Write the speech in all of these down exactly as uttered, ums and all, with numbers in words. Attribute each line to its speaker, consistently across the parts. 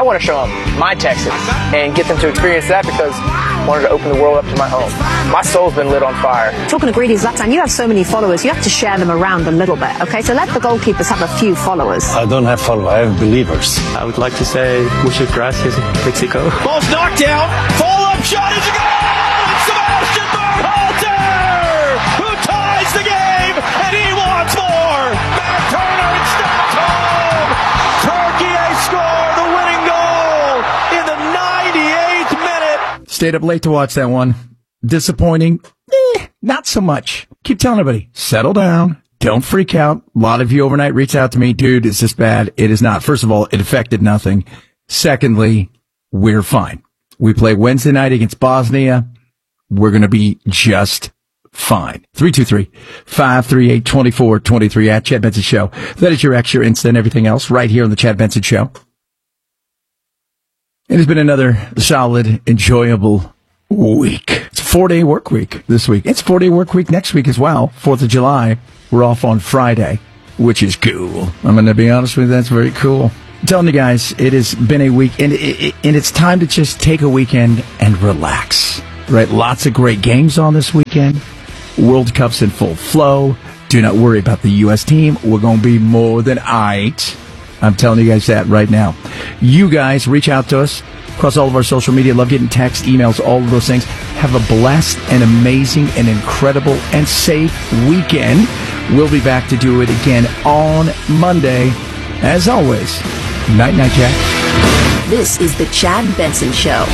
Speaker 1: want to show them my Texas and get them to experience that because I wanted to open the world up to my home. My soul's been lit on fire.
Speaker 2: Talking to Greedy Zlatan, you have so many followers, you have to share them around a little bit, okay? So let the goalkeepers have a few followers.
Speaker 3: I don't have followers, I have believers.
Speaker 4: I would like to say muchas gracias, Mexico.
Speaker 5: Ball's knocked down, follow-up shot is a goal! It's Sebastian Berhalter, who ties the game, and he wants more! Matt Turner in Stockholm! Turkey score the winning goal in the ninety-eighth minute!
Speaker 6: Stayed up late to watch that one. Disappointing? Eh, not so much. Keep telling everybody, settle down. Don't freak out. A lot of you overnight reach out to me, dude, is this bad? It is not. First of all, it affected nothing. Secondly, we're fine. We play Wednesday night against Bosnia. We're going to be just fine. three two three, five three eight, two four two three at Chad Benson Show. That is your X, your Insta, and everything else right here on the Chad Benson Show. It has been another solid, enjoyable week. It's a four-day work week this week. It's a four-day work week next week as well. fourth of July. We're off on Friday, which is cool. I'm going to be honest with you, that's very cool. I'm telling you guys, it has been a week, and, it, and it's time to just take a weekend and relax. Right? Lots of great games on this weekend. World Cup's in full flow. Do not worry about the U S team. We're going to be more than aight. I'm telling you guys that right now. You guys reach out to us across all of our social media. Love getting texts, emails, all of those things. Have a blessed and amazing and incredible and safe weekend. We'll be back to do it again on Monday. As always, night, night, Jack.
Speaker 7: This is the Chad Benson Show.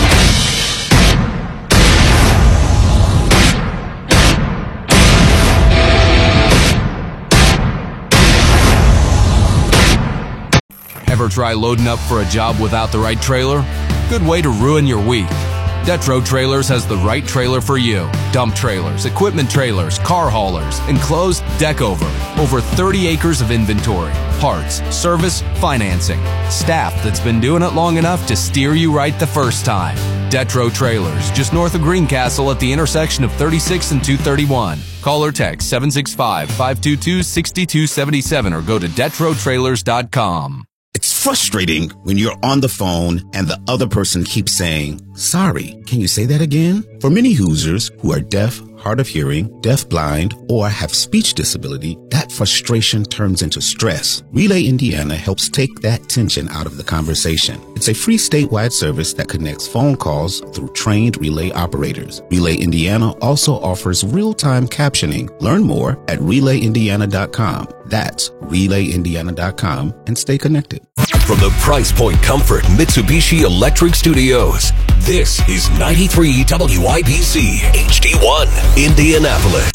Speaker 8: Ever try loading up for a job without the right trailer? Good way to ruin your week. Detro Trailers has the right trailer for you. Dump trailers, equipment trailers, car haulers, enclosed, deck over. Over thirty acres of inventory, parts, service, financing. Staff that's been doing it long enough to steer you right the first time. Detro Trailers, just north of Greencastle at the intersection of thirty-six and two thirty-one. Call or text seven six five, five two two, six two seven seven or go to detro trailers dot com.
Speaker 9: It's frustrating when you're on the phone and the other person keeps saying, sorry, can you say that again? For many Hoosiers who are deaf, hard of hearing, deafblind, or have speech disability, that frustration turns into stress. Relay Indiana helps take that tension out of the conversation. It's a free statewide service that connects phone calls through trained relay operators. Relay Indiana also offers real-time captioning. Learn more at relay indiana dot com. That's relay indiana dot com and stay connected.
Speaker 10: From the Price Point Comfort Mitsubishi Electric Studios, this is ninety-three W I B C H D one, Indianapolis.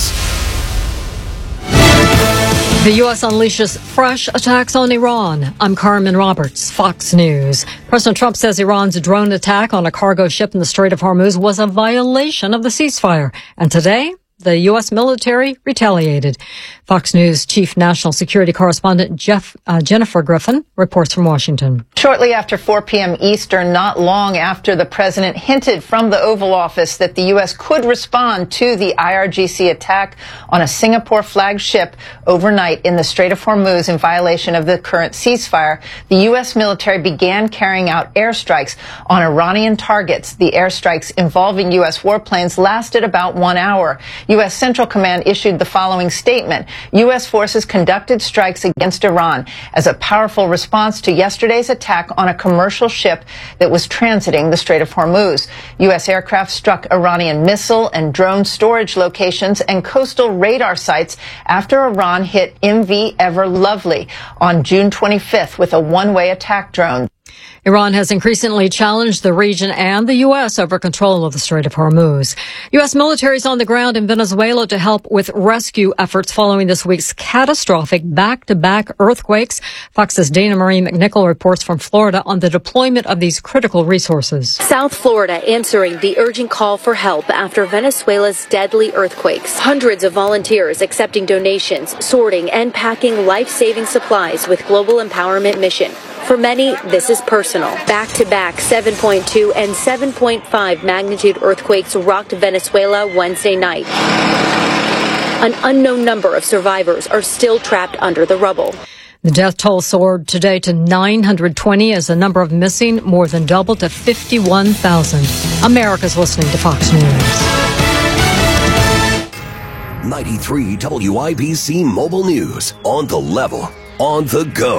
Speaker 11: The U S unleashes fresh attacks on Iran. I'm Carmen Roberts, Fox News. President Trump says Iran's drone attack on a cargo ship in the Strait of Hormuz was a violation of the ceasefire. And today, the U S military retaliated. Fox News Chief National Security Correspondent Jeff, uh, Jennifer Griffin reports from Washington.
Speaker 12: Shortly after four p.m. Eastern, not long after the president hinted from the Oval Office that the U S could respond to the I R G C attack on a Singapore flagged ship overnight in the Strait of Hormuz in violation of the current ceasefire, the U S military began carrying out airstrikes on Iranian targets. The airstrikes involving U S warplanes lasted about one hour. U S Central Command issued the following statement. U S forces conducted strikes against Iran as a powerful response to yesterday's attack on a commercial ship that was transiting the Strait of Hormuz. U S aircraft struck Iranian missile and drone storage locations and coastal radar sites after Iran hit M V Ever Lovely on June twenty-fifth with a one-way attack drone.
Speaker 11: Iran has increasingly challenged the region and the U S over control of the Strait of Hormuz. U S military is on the ground in Venezuela to help with rescue efforts following this week's catastrophic back-to-back earthquakes. Fox's Dana Marie McNichol reports from Florida on the deployment of these critical resources.
Speaker 13: South Florida answering the urgent call for help after Venezuela's deadly earthquakes. Hundreds of volunteers accepting donations, sorting, and packing life-saving supplies with Global Empowerment Mission. For many, this is personal. Back-to-back seven point two and seven point five magnitude earthquakes rocked Venezuela Wednesday night. An unknown number of survivors are still trapped under the rubble.
Speaker 11: The death toll soared today to nine hundred twenty as the number of missing more than doubled to fifty-one thousand. America's listening to Fox News.
Speaker 10: ninety-three W I B C Mobile News. On the level. On the go.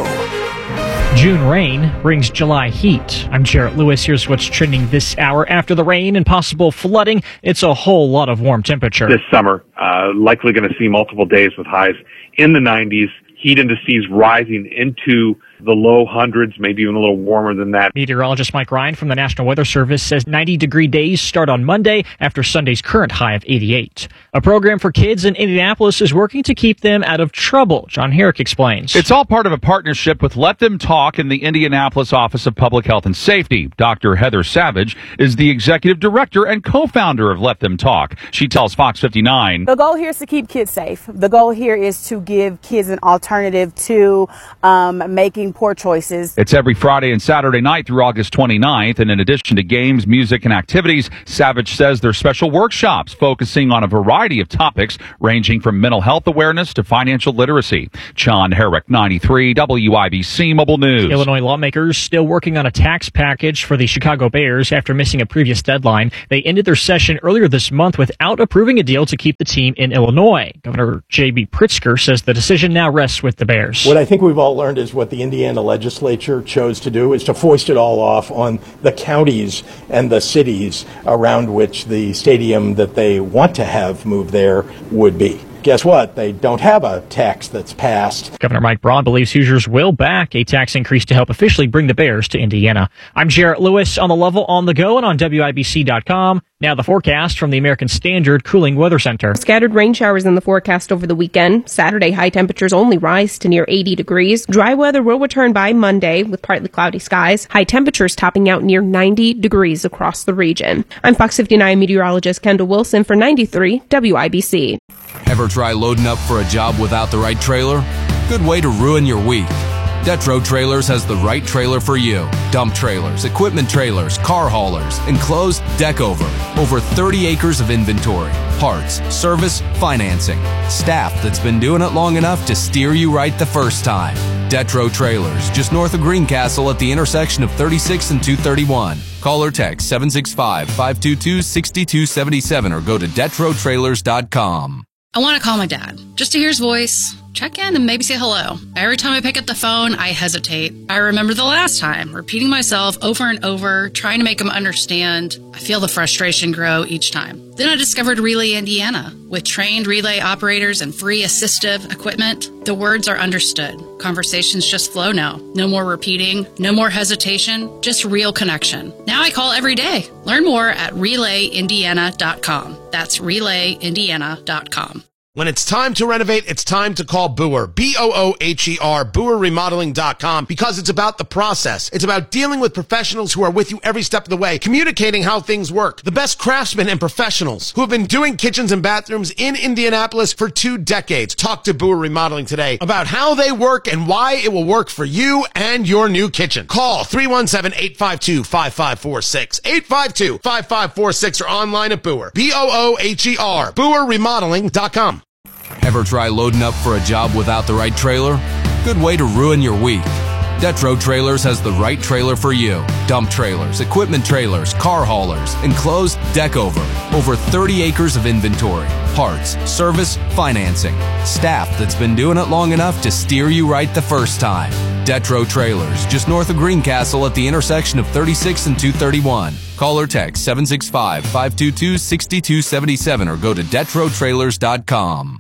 Speaker 14: June rain brings July heat. I'm Jarrett Lewis. Here's what's trending this hour. After the rain and possible flooding, it's a whole lot of warm temperature.
Speaker 15: This summer, uh, likely going to see multiple days with highs in the nineties. Heat indices rising into the low hundreds, maybe even a little warmer than that.
Speaker 14: Meteorologist Mike Ryan from the National Weather Service says ninety degree days start on Monday after Sunday's current high of eighty-eight. A program for kids in Indianapolis is working to keep them out of trouble. John Herrick explains.
Speaker 16: It's all part of a partnership with Let Them Talk and the Indianapolis Office of Public Health and Safety. Doctor Heather Savage is the executive director and co-founder of Let Them Talk. She tells Fox fifty-nine.
Speaker 17: The goal here is to keep kids safe. The goal here is to give kids an alternative to um, making poor choices.
Speaker 16: It's every Friday and Saturday night through August twenty-ninth, and in addition to games, music, and activities, Savage says there's special workshops focusing on a variety of topics ranging from mental health awareness to financial literacy. John Herrick, ninety-three W I B C Mobile News.
Speaker 14: Illinois lawmakers still working on a tax package for the Chicago Bears after missing a previous deadline. They ended their session earlier this month without approving a deal to keep the team in Illinois. Governor J B Pritzker says the decision now rests with the Bears.
Speaker 18: What I think we've all learned is what the Indiana legislature chose to do is to foist it all off on the counties and the cities around which the stadium that they want to have moved there would be. Guess what? They don't have a tax that's passed.
Speaker 14: Governor Mike Braun believes Hoosiers will back a tax increase to help officially bring the Bears to Indiana. I'm Jarrett Lewis on the level, on the go, and on W I B C dot com. Now the forecast from the American Standard Cooling Weather Center.
Speaker 19: Scattered rain showers in the forecast over the weekend. Saturday high temperatures only rise to near eighty degrees. Dry weather will return by Monday with partly cloudy skies. High temperatures topping out near ninety degrees across the region. I'm Fox fifty-nine meteorologist Kendall Wilson for ninety-three W I B C.
Speaker 8: Ever try loading up for a job without the right trailer? Good way to ruin your week. Detro Trailers has the right trailer for you. Dump trailers, equipment trailers, car haulers, enclosed deck over. Over thirty acres of inventory. Parts, service, financing. Staff that's been doing it long enough to steer you right the first time. Detro Trailers, just north of Greencastle at the intersection of thirty-six and two thirty-one. Call or text seven six five, five two two, six two seven seven or go to detro trailers dot com.
Speaker 20: I want to call my dad, just to hear his voice, check in, and maybe say hello. Every time I pick up the phone, I hesitate. I remember the last time, repeating myself over and over, trying to make him understand. I feel the frustration grow each time. Then I discovered Relay Indiana. With trained relay operators and free assistive equipment, the words are understood. Conversations just flow now. No more repeating, no more hesitation, just real connection. Now I call every day. Learn more at relay indiana dot com. That's relay indiana dot com.
Speaker 21: When it's time to renovate, it's time to call Boer, B O O H E R, boer remodeling dot com, because it's about the process. It's about dealing with professionals who are with you every step of the way, communicating how things work. The best craftsmen and professionals who have been doing kitchens and bathrooms in Indianapolis for two decades. Talk to Boer Remodeling today about how they work and why it will work for you and your new kitchen. Call three one seven, eight five two, five five four six, eight five two, five five four six, or online at Boer, B O O H E R, boer remodeling dot com.
Speaker 8: Ever try loading up for a job without the right trailer? Good way to ruin your week. Detro Trailers has the right trailer for you. Dump trailers, equipment trailers, car haulers, enclosed deck over. Over thirty acres of inventory. Parts, service, financing. Staff that's been doing it long enough to steer you right the first time. Detro Trailers, just north of Greencastle at the intersection of thirty-six and two thirty-one. Call or text seven six five, five two two, six two seven seven or go to detro trailers dot com.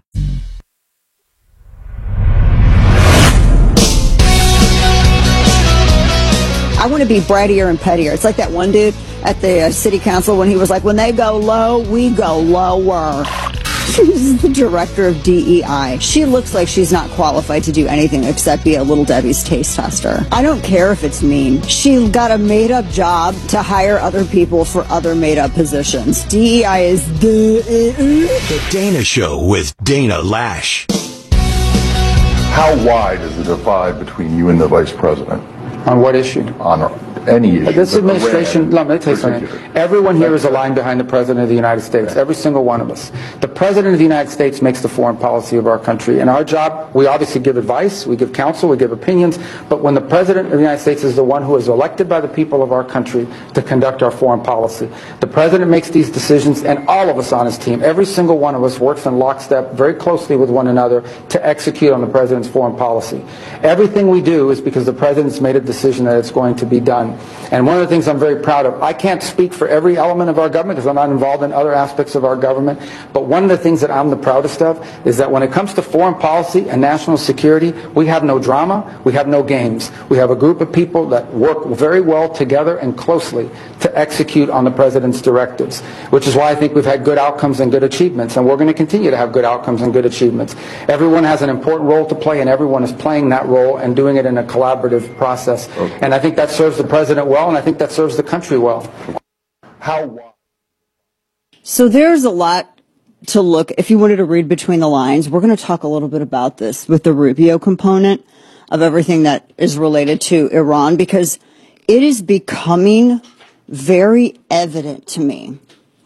Speaker 22: I want to be brattier and pettier. It's like that one dude at the uh, city council when he was like, when they go low, we go lower. She's the director of D E I. She looks like she's not qualified to do anything except be a Little Debbie's taste tester. I don't care if it's mean. She got a made-up job to hire other people for other made-up positions. D E I is the...
Speaker 23: The Dana Show with Dana Lash.
Speaker 24: How wide is the divide between you and the vice president?
Speaker 25: On what issue?
Speaker 24: On
Speaker 1: any issue.
Speaker 2: This
Speaker 1: but
Speaker 2: administration,
Speaker 1: Iran
Speaker 2: let me tell you something.
Speaker 1: particularly.
Speaker 2: Everyone here is aligned behind the President of the United States, every single one of us. The President of the United States makes the foreign policy of our country. And our job, we obviously give advice, we give counsel, we give opinions, but when the President of the United States is the one who is elected by the people of our country to conduct our foreign policy, the President makes these decisions, and all of us on his team, every single one of us works in lockstep very closely with one another to execute on the President's foreign policy. Everything we do is because the President's made a decision that it's going to be done. And one of the things I'm very proud of, I can't speak for every element of our government because I'm not involved in other aspects of our government, but one of the things that I'm the proudest of is that when it comes to foreign policy and national security, we have no drama, we have no games. We have a group of people that work very well together and closely to execute on the President's directives, which is why I think we've had good outcomes and good achievements, and we're going to continue to have good outcomes and good achievements. Everyone has an important role to play, and everyone is playing that role and doing it in a collaborative process. Okay. And I think that serves the President well, and I think that serves the country well. How?
Speaker 22: So there's a lot to look, if you wanted to read between the lines, we're going to talk a little bit about this with the Rubio component of everything that is related to Iran, because it is becoming very evident to me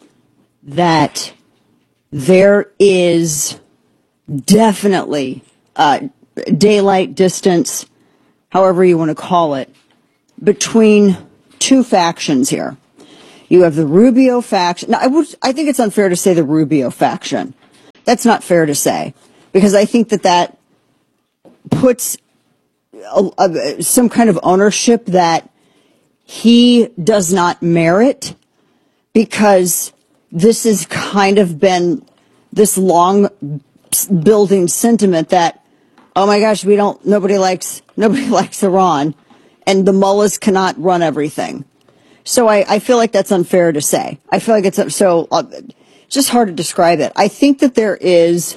Speaker 22: that there is definitely uh, daylight distance, however you want to call it, between two factions here. You have the Rubio faction. Now, I would, I think it's unfair to say the Rubio faction. That's not fair to say, because I think that that puts a, a, some kind of ownership that he does not merit, because this has kind of been this long building sentiment that, oh my gosh, we don't, nobody likes, nobody likes Iran, and the mullahs cannot run everything. So I, I feel like that's unfair to say. I feel like it's so uh, just hard to describe it. I think that there is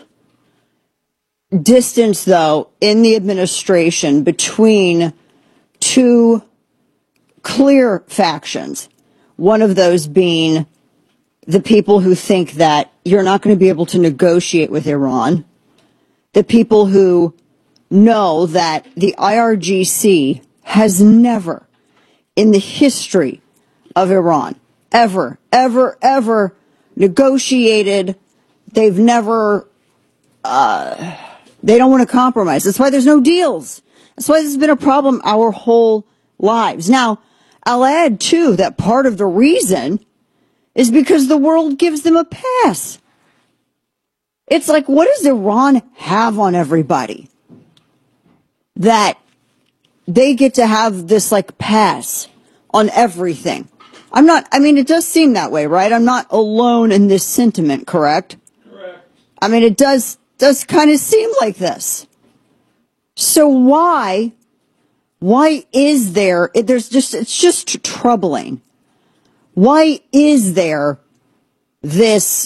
Speaker 22: distance, though, in the administration between two clear factions. One of those being the people who think that you're not going to be able to negotiate with Iran. The people who know that the I R G C has never, in the history of Iran, ever, ever, ever negotiated. They've never, uh, they don't want to compromise. That's why there's no deals. That's why this has been a problem our whole lives. Now, I'll add, too, that part of the reason is because the world gives them a pass. It's like, what does Iran have on everybody that they get to have this, like, pass on everything? I'm not, I mean, it does seem that way, right? I'm not alone in this sentiment, correct? Correct. I mean, it does, does kind of seem like this. So why, why is there, it, there's just, it's just troubling. Why is there this,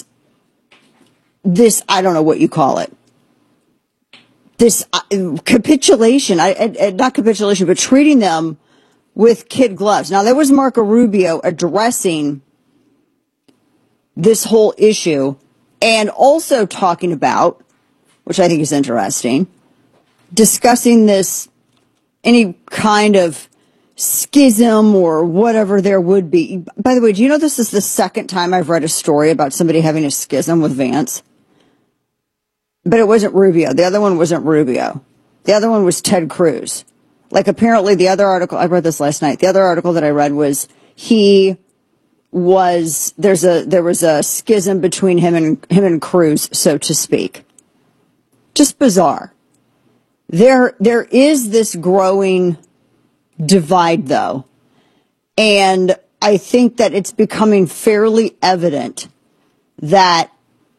Speaker 22: this, I don't know what you call it, this uh, capitulation, I, I, not capitulation, but treating them with kid gloves. Now, there was Marco Rubio addressing this whole issue and also talking about, which I think is interesting, discussing this, any kind of schism or whatever there would be. By the way, do you know this is the second time I've read a story about somebody having a schism with Vance? But it wasn't Rubio. The other one wasn't Rubio. The other one was Ted Cruz. Like, apparently the other article, I read this last night, the other article that I read was he was, there's a, there was a schism between him and, him and Cruz, so to speak. Just bizarre. There, there is this growing divide, though, and I think that it's becoming fairly evident that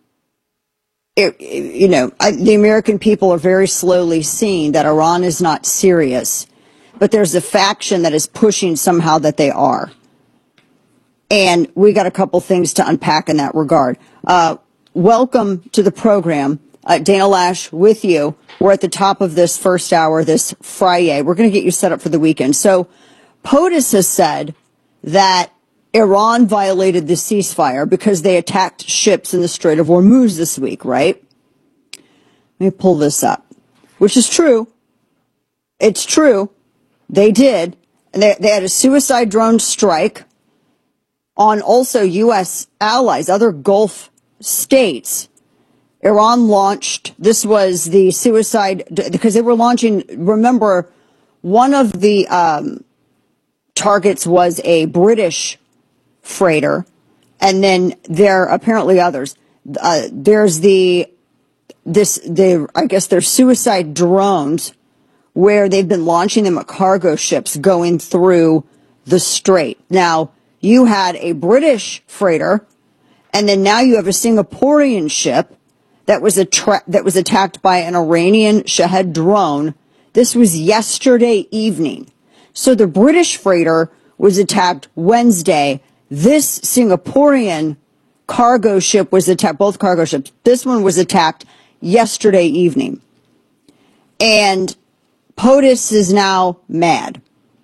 Speaker 22: It, you know, I, the American people are very slowly seeing that Iran is not serious, but there's a faction that is pushing somehow that they are. And we got a couple things to unpack in that regard. Uh, welcome to the program. Uh, Dana Lash with you. We're at the top of this first hour this Friday. We're going to get you set up for the weekend. So POTUS has said that Iran violated the ceasefire because they attacked ships in the Strait of Hormuz this week, right? Let me pull this up, which is true. It's true. They did. And they, they had a suicide drone strike on also U S allies, other Gulf states. Iran launched, this was the suicide, because they were launching, remember, one of the um, targets was a British freighter, and then there are apparently others. Uh, there's the, this, the, I guess they're suicide drones, where they've been launching them at cargo ships going through the strait. Now, you had a British freighter, and then now you have a Singaporean ship that was attra- that was attacked by an Iranian Shahed drone. This was yesterday evening. So the British freighter was attacked Wednesday. This Singaporean cargo ship was attacked, both cargo ships. This one was attacked yesterday evening. And POTUS is now mad.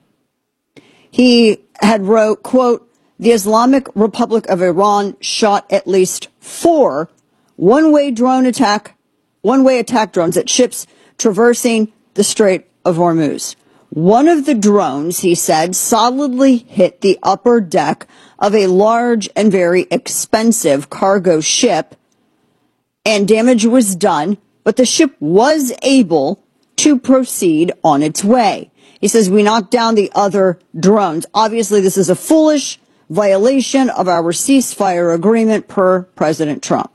Speaker 22: He had wrote, quote, the Islamic Republic of Iran shot at least four one-way drone attack, one-way attack drones at ships traversing the Strait of Hormuz. One of the drones, he said, solidly hit the upper deck of a large and very expensive cargo ship, and damage was done, but the ship was able to proceed on its way. He says, we knocked down the other drones. Obviously, this is a foolish violation of our ceasefire agreement per President Trump.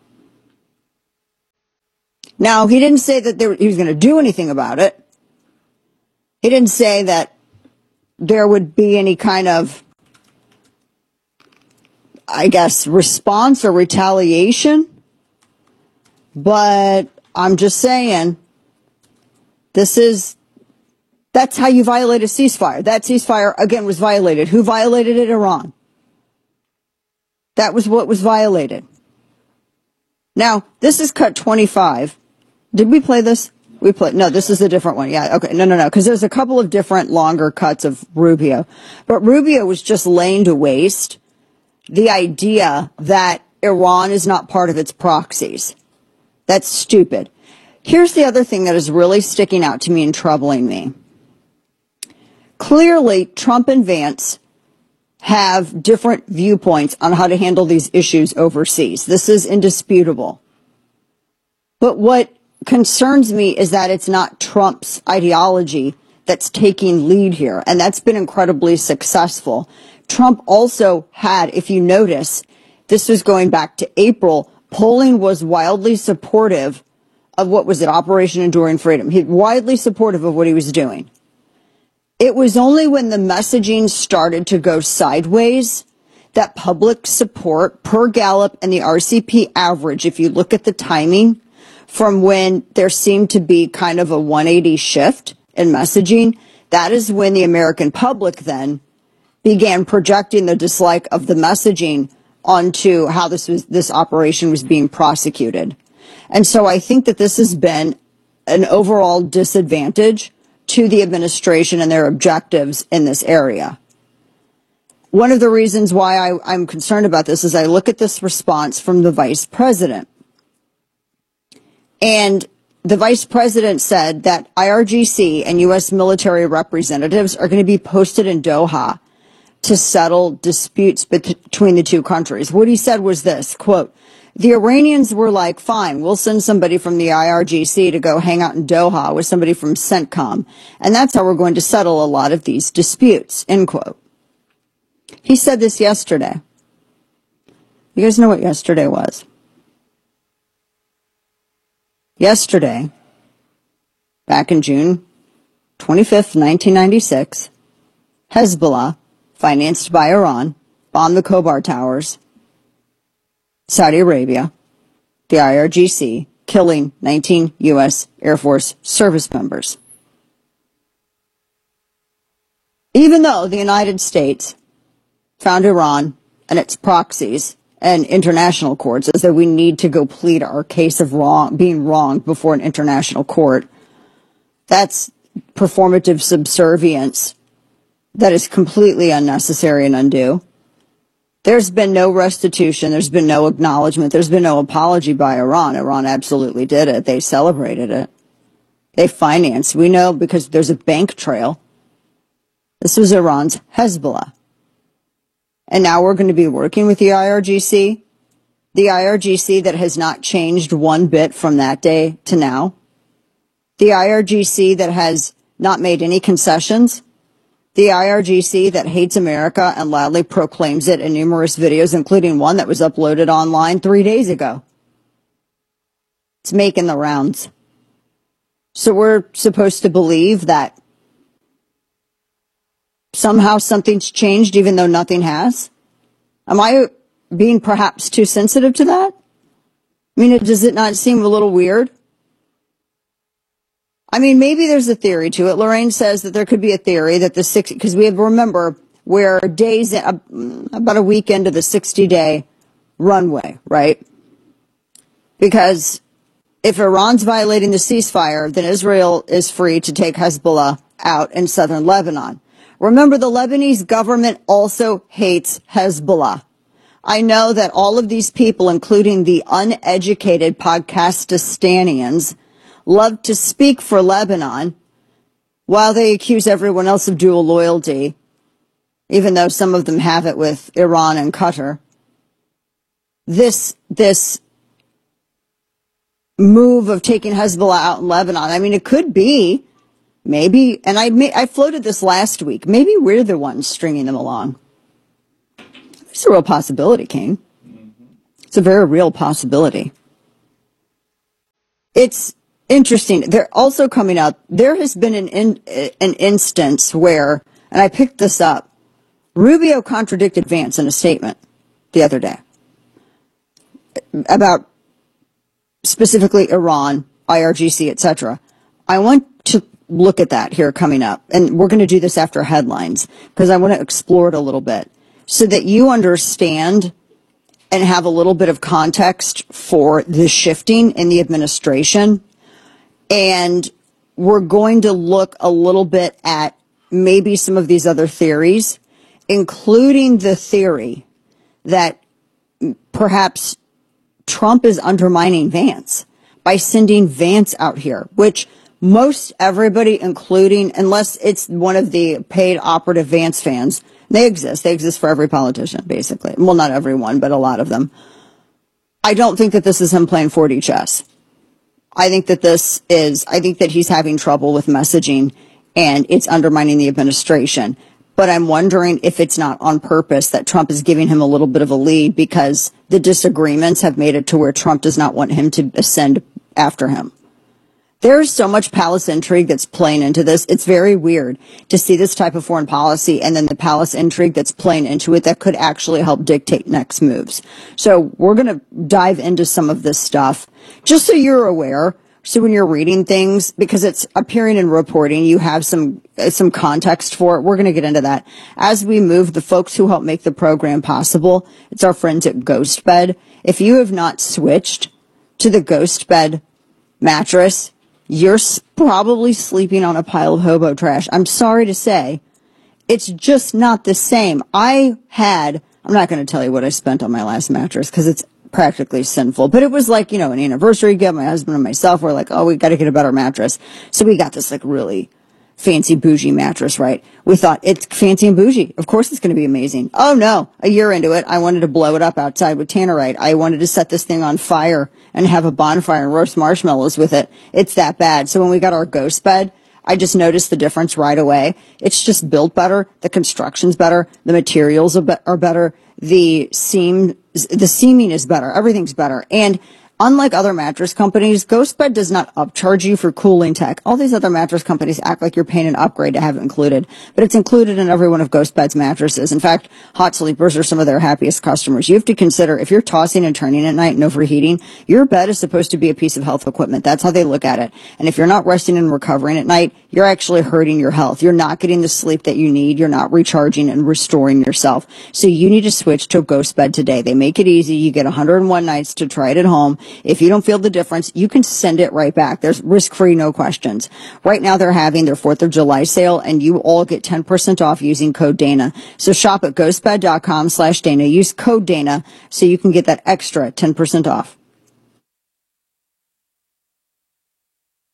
Speaker 22: Now, he didn't say that there, he was going to do anything about it. He didn't say that there would be any kind of, I guess, response or retaliation. But I'm just saying, this is, that's how you violate a ceasefire. That ceasefire, again, was violated. Who violated it? Iran. That was what was violated. Now, this is cut twenty-five. Did we play this? We played. No, this is a different one. Yeah, okay. No, no, no. Because there's a couple of different longer cuts of Rubio. But Rubio was just laying to waste the idea that Iran is not part of its proxies. That's stupid. Here's the other thing that is really sticking out to me and troubling me. Clearly, Trump and Vance have different viewpoints on how to handle these issues overseas. This is indisputable. But what concerns me is that it's not Trump's ideology that's taking lead here, and that's been incredibly successful. Trump also had, if you notice, this was going back to April, polling was wildly supportive of what was it, Operation Enduring Freedom. He widely supportive of what he was doing. It was only when the messaging started to go sideways that public support per Gallup and the R C P average, if you look at the timing from when there seemed to be kind of a one eighty shift in messaging, that is when the American public then began projecting the dislike of the messaging onto how this was, this operation was being prosecuted. And so I think that this has been an overall disadvantage to the administration and their objectives in this area. One of the reasons why I, I'm concerned about this is I look at this response from the vice president. And the vice president said that I R G C and U S military representatives are going to be posted in Doha to settle disputes between the two countries. What he said was this, quote, the Iranians were like, fine, we'll send somebody from the I R G C to go hang out in Doha with somebody from CENTCOM, and that's how we're going to settle a lot of these disputes, end quote. He said this yesterday. You guys know what yesterday was? Yesterday, back in June twenty-fifth, nineteen ninety-six, Hezbollah, financed by Iran, bombed the Khobar Towers, Saudi Arabia, the I R G C, killing nineteen U S Air Force service members. Even though the United States found Iran and its proxies and international courts as though we need to go plead our case of wrong, being wronged before an international court, that's performative subservience that is completely unnecessary and undue. There's been no restitution. There's been no acknowledgement. There's been no apology by Iran. Iran absolutely did it. They celebrated it. They financed. We know because there's a bank trail. This was Iran's Hezbollah. And now we're going to be working with the I R G C, the I R G C that has not changed one bit from that day to now, the I R G C that has not made any concessions, the I R G C that hates America and loudly proclaims it in numerous videos, including one that was uploaded online three days ago. It's making the rounds. So we're supposed to believe that somehow something's changed even though nothing has? Am I being perhaps too sensitive to that? I mean, does it not seem a little weird? I mean, maybe there's a theory to it. Lorraine says that there could be a theory that the six, because we have, remember, we're days, about a week into the sixty-day runway, right? Because if Iran's violating the ceasefire, then Israel is free to take Hezbollah out in southern Lebanon. Remember, the Lebanese government also hates Hezbollah. I know that all of these people, including the uneducated Podcastistanians, love to speak for Lebanon while they accuse everyone else of dual loyalty, even though some of them have it with Iran and Qatar. This, this move of taking Hezbollah out in Lebanon, I mean, it could be maybe, and I I floated this last week, maybe we're the ones stringing them along. It's a real possibility, King. It's a very real possibility. It's interesting. They're also coming up. There has been an in, an instance where, and I picked this up, Rubio contradicted Vance in a statement the other day about specifically Iran, I R G C, et cetera. I want to look at that here coming up, and we're going to do this after headlines because I want to explore it a little bit so that you understand and have a little bit of context for the shifting in the administration. And we're going to look a little bit at maybe some of these other theories, including the theory that perhaps Trump is undermining Vance by sending Vance out here, which most everybody, including, unless it's one of the paid operative Vance fans, they exist. They exist for every politician, basically. Well, not everyone, but a lot of them. I don't think that this is him playing four D chess. I think that this is, I think that he's having trouble with messaging and it's undermining the administration. But I'm wondering if it's not on purpose that Trump is giving him a little bit of a lead because the disagreements have made it to where Trump does not want him to ascend after him. There's so much palace intrigue that's playing into this. It's very weird to see this type of foreign policy and then the palace intrigue that's playing into it that could actually help dictate next moves. So we're going to dive into some of this stuff just so you're aware. So when you're reading things, because it's appearing in reporting, you have some some context for it. We're going to get into that. As we move, the folks who help make the program possible, it's our friends at GhostBed. If you have not switched to the GhostBed mattress, you're probably sleeping on a pile of hobo trash. I'm sorry to say, it's just not the same. I had, I'm not going to tell you what I spent on my last mattress because it's practically sinful, but it was like, you know, an anniversary gift. My husband and myself were like, oh, we got to get a better mattress. So we got this like really fancy bougie mattress, right? We thought it's fancy and bougie. Of course it's going to be amazing. Oh no, a year into it, I wanted to blow it up outside with Tannerite. I wanted to set this thing on fire and have a bonfire and roast marshmallows with it. It's that bad. So when we got our GhostBed, I just noticed the difference right away. It's just built better. The construction's better. The materials are, be- are better. The seam, the seaming is better. Everything's better. And unlike other mattress companies, GhostBed does not upcharge you for cooling tech. All these other mattress companies act like you're paying an upgrade to have it included, but it's included in every one of GhostBed's mattresses. In fact, hot sleepers are some of their happiest customers. You have to consider if you're tossing and turning at night and overheating, your bed is supposed to be a piece of health equipment. That's how they look at it. And if you're not resting and recovering at night, you're actually hurting your health. You're not getting the sleep that you need. You're not recharging and restoring yourself. So you need to switch to GhostBed today. They make it easy. You get one hundred one nights to try it at home. If you don't feel the difference, you can send it right back. There's risk-free, no questions. Right now they're having their fourth of July sale and you all get ten percent off using code Dana. So shop at ghostbed.com slash Dana. Use code Dana so you can get that extra ten percent off.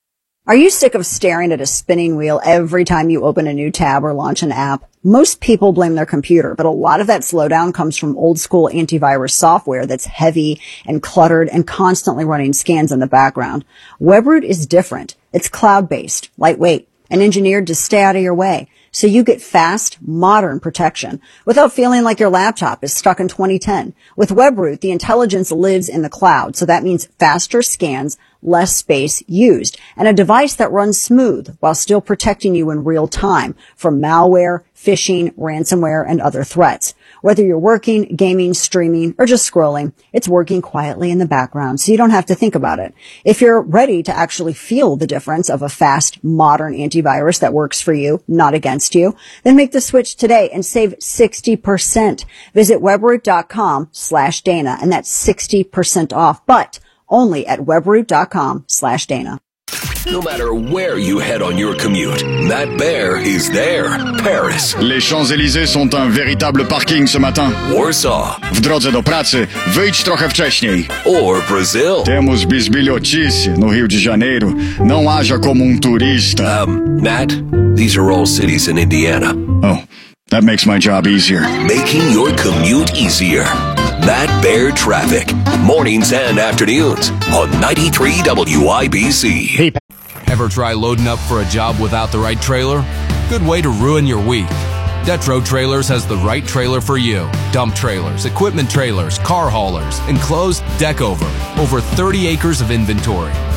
Speaker 22: Are you sick of staring at a spinning wheel every time you open a new tab or launch an app? Most people blame their computer, but a lot of that slowdown comes from old school antivirus software that's heavy and cluttered and constantly running scans in the background. Webroot is different. It's cloud-based, lightweight, and engineered to stay out of your way. So you get fast, modern protection without feeling like your laptop is stuck in twenty ten. With Webroot, the intelligence lives in the cloud, so that means faster scans, less space used, and a device that runs smooth while still protecting you in real time from malware, phishing, ransomware, and other threats. Whether you're working, gaming, streaming, or just scrolling, it's working quietly in the background, so you don't have to think about it. If you're ready to actually feel the difference of a fast, modern antivirus that works for you, not against you, then make the switch today and save sixty percent. Visit webroot.com slash Dana, and that's sixty percent off, but only at webroot.com slash Dana.
Speaker 10: No matter where you head on your commute, Matt Bear is there. Paris.
Speaker 1: Les Champs-Élysées sont un véritable parking ce matin.
Speaker 10: Warsaw.
Speaker 1: W drodze do pracy, wyjdź trochę wcześniej.
Speaker 10: Or Brazil.
Speaker 1: Temos bisbilhotice no Rio de Janeiro. Não haja como um turista.
Speaker 10: Um, Matt, these are all cities in Indiana.
Speaker 1: Oh, that makes my job easier.
Speaker 10: Making your commute easier. Matt Bear Traffic. Mornings and afternoons on ninety-three W I B C.
Speaker 8: Hey. Ever try loading up for a job without the right trailer? Good way to ruin your week. Detro Trailers has the right trailer for you. Dump trailers, equipment trailers, car haulers, enclosed deck over. Over thirty acres of inventory.